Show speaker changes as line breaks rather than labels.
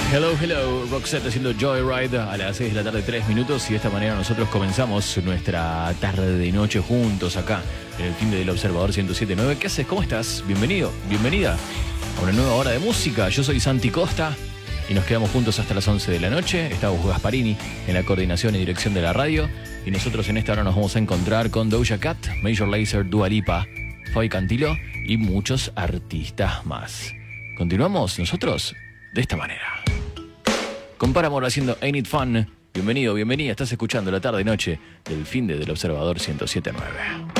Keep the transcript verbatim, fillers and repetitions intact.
Hello, hello, Roxette haciendo Joyride a las seis de la tarde, tres minutos. Y de esta manera nosotros comenzamos nuestra tarde de noche juntos acá en el fin del Observador ciento siete punto nueve. ¿Qué haces? ¿Cómo estás? Bienvenido, bienvenida a una nueva hora de música. Yo soy Santi Costa y nos quedamos juntos hasta las once de la noche. Está Hugo Gasparini en la coordinación y dirección de la radio. Y nosotros en esta hora nos vamos a encontrar con Doja Cat, Major Lazer, Dua Lipa, Fabi Cantilo y muchos artistas más. Continuamos nosotros de esta manera. Con Paramore haciendo Ain't It Fun. Bienvenido, bienvenida. Estás escuchando la tarde y noche del fin de del Observador ciento siete punto nueve.